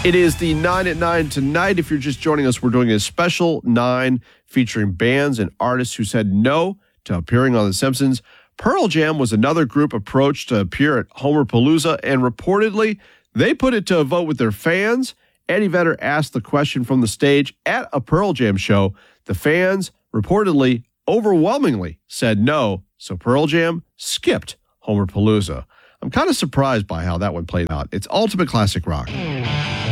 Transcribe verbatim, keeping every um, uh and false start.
It is the nine at nine tonight. If you're just joining us, we're doing a special nine featuring bands and artists who said no to appearing on The Simpsons. Pearl Jam was another group approached to appear at Homerpalooza, and reportedly, they put it to a vote with their fans. Eddie Vedder asked the question from the stage at a Pearl Jam show. The fans reportedly overwhelmingly said no, so Pearl Jam skipped Homerpalooza. I'm kind of surprised by how that one played out. It's Ultimate Classic Rock.